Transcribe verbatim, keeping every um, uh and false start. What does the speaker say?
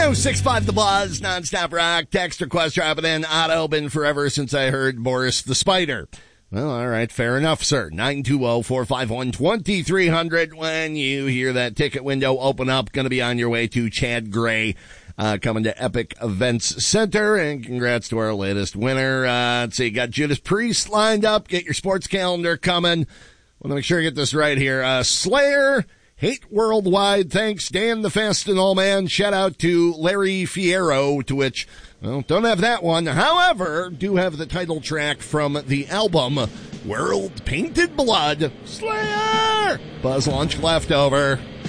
oh six five The Buzz, nonstop rock. Text request dropping in. Otto, been forever since I heard Boris the Spider. Well, all right, fair enough, sir. nine two zero, four five one, two three zero zero. When you hear that ticket window open up, going to be on your way to Chad Gray, uh, coming to Epic Events Center. And congrats to our latest winner. Uh, let's see, got Judas Priest lined up. Get your sports calendar coming. Want to make sure I get this right here. Uh, Slayer, Hate Worldwide. Thanks, Dan the Fast and All Man. Shout out to Larry Fierro, to which, well, don't have that one. However, do have the title track from the album World Painted Blood. Slayer! Buzz Lunch Leftover.